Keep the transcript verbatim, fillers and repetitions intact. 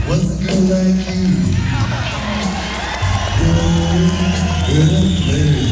What's a girl like you? Good, good, good.